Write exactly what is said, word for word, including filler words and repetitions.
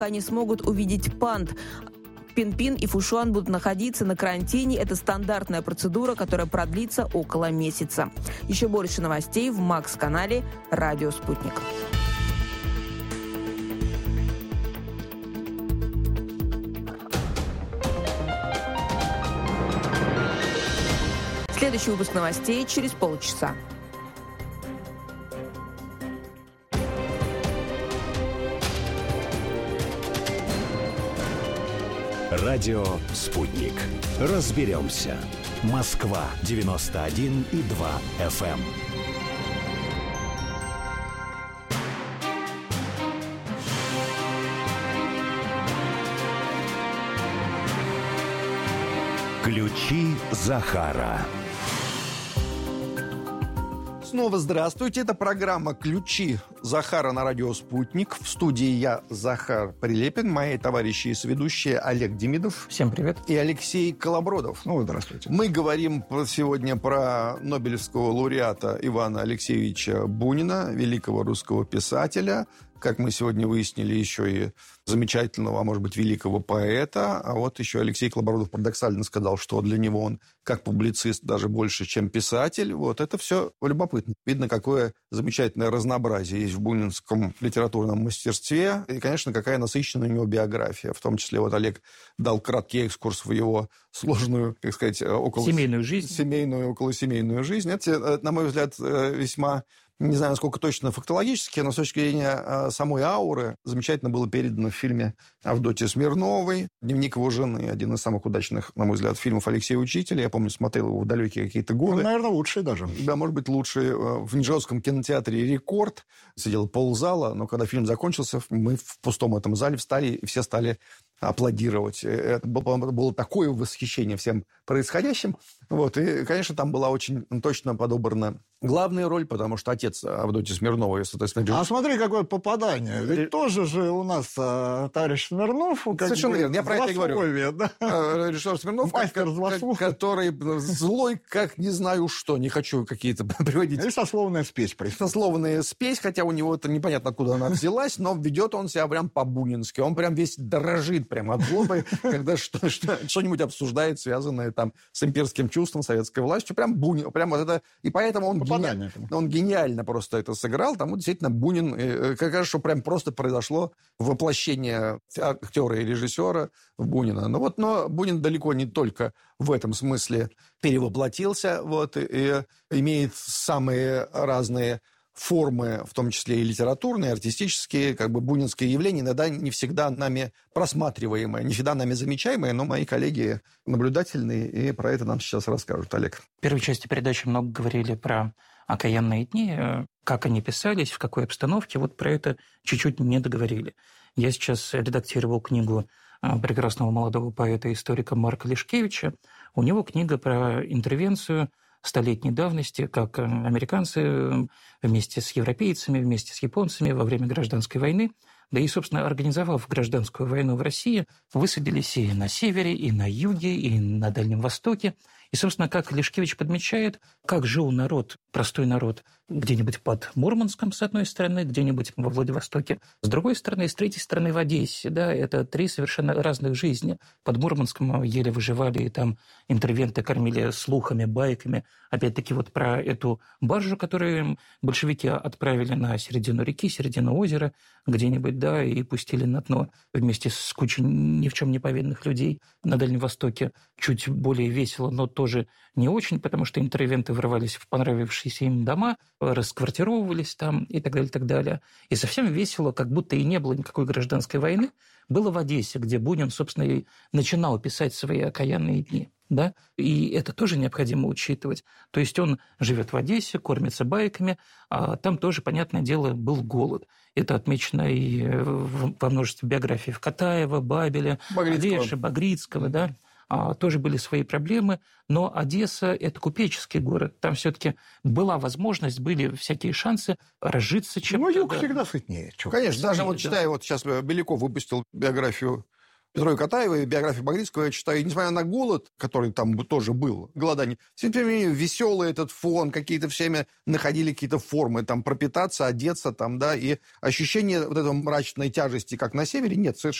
Они смогут увидеть панд. Пинпин и Фушуан будут находиться на карантине. Это стандартная процедура, которая продлится около месяца. Еще больше новостей в Макс-канале «Радио Спутник». Следующий выпуск новостей через полчаса. Радио «Спутник». Разберемся. Москва девяносто один и два эф эм. Ключи Захара. Снова здравствуйте. Это программа «Ключи Захара» на радио «Спутник». В студии я, Захар Прилепин, мои товарищи и соведущие Олег Демидов. Всем привет. И Алексей Колобродов. Ну, здравствуйте. Мы говорим сегодня про Нобелевского лауреата Ивана Алексеевича Бунина, великого русского писателя. Как мы сегодня выяснили, еще и замечательного, а может быть, великого поэта. А вот еще Алексей Колобродов парадоксально сказал, что для него он, как публицист, даже больше, чем писатель. Вот это все любопытно. Видно, какое замечательное разнообразие есть в бунинском литературном мастерстве. И, конечно, какая насыщенная у него биография. В том числе вот Олег дал краткий экскурс в его сложную, как сказать, около... Семейную жизнь. Семейную, околосемейную жизнь. Это, на мой взгляд, весьма... Не знаю, насколько точно фактологически, но с точки зрения самой ауры замечательно было передано в фильме Авдотьи Смирновой. «Дневник его жены» — один из самых удачных, на мой взгляд, фильмов Алексея Учителя. Я помню, смотрел его в далекие какие-то годы. Ну, наверное, лучший даже. Да, может быть, лучший. В Нижегородском кинотеаре «Рекорд» сидел ползала, но когда фильм закончился, мы в пустом этом зале встали, и все стали аплодировать. Это было, было такое восхищение всем происходящим. Вот. И, конечно, там была очень точно подобрана главная роль, потому что отец Авдотьи Смирновой, соответственно... А смотри, какое попадание. Ведь тоже же у нас а, товарищ Смирнов... Как Совершенно верно. Я про это и говорю. Да? Режиссер Смирнов, мастер как, который злой, как не знаю что. Не хочу какие-то приводить... И сословная спесь. Сословная спесь, хотя у него это непонятно, откуда она взялась, но ведет он себя прям по-бунински. Он прям весь дрожит прям от злобы, когда что, что, что-нибудь обсуждает, связанное там с имперским чувством, советской властью. Прям Бунин. Прям вот это... И поэтому он... Гениально. Он гениально просто это сыграл. Там действительно Бунин, как кажется, что прям просто произошло воплощение актера и режиссера в Бунина. Но вот, но Бунин далеко не только в этом смысле перевоплотился, вот, и имеет самые разные формы, в том числе и литературные, артистические, как бы бунинские явления, иногда не всегда нами просматриваемые, не всегда нами замечаемые, но мои коллеги наблюдательные, и про это нам сейчас расскажут. Олег. В первой части передачи много говорили про окаянные дни, как они писались, в какой обстановке. Вот про это чуть-чуть не договорили. Я сейчас редактировал книгу прекрасного молодого поэта-историка Марка Лешкевича. У него книга про интервенцию столетней давности, как американцы вместе с европейцами, вместе с японцами во время гражданской войны, да и, собственно, организовав гражданскую войну в России, высадились и на севере, и на юге, и на Дальнем Востоке. И, собственно, как Лешкевич подмечает, как жил народ, простой народ, где-нибудь под Мурманском, с одной стороны, где-нибудь во Владивостоке, с другой стороны, и с третьей стороны в Одессе. Да, это три совершенно разных жизни. Под Мурманском еле выживали, и там интервенты кормили слухами, байками. Опять-таки вот про эту баржу, которую большевики отправили на середину реки, середину озера, где-нибудь, да, и пустили на дно вместе с кучей ни в чем не повинных людей. На Дальнем Востоке чуть более весело, но тоже не очень, потому что интервенты врывались в понравившиеся им дома, расквартировывались там и так далее, и так далее. И совсем весело, как будто и не было никакой гражданской войны, было в Одессе, где Бунин, собственно, и начинал писать свои окаянные дни. Да? И это тоже необходимо учитывать. То есть он живет в Одессе, кормится байками, а там тоже, понятное дело, был голод. Это отмечено и во множестве биографий Катаева, Бабеля, Олеши, Багрицкого, да? А, тоже были свои проблемы, но Одесса – это купеческий город. Там все-таки была возможность, были всякие шансы разжиться чем-то. Ну, юг да. всегда сытнее. Конечно, даже вот читаю, вот сейчас Беляков выпустил биографию Петровой Катаевой, биографию Багрицкого я читаю, и несмотря на голод, который там тоже был, голодание, тем не менее веселый этот фон, какие-то все время находили какие-то формы, там, пропитаться, одеться, там, да, и ощущение вот этой мрачной тяжести, как на севере, нет, совершенно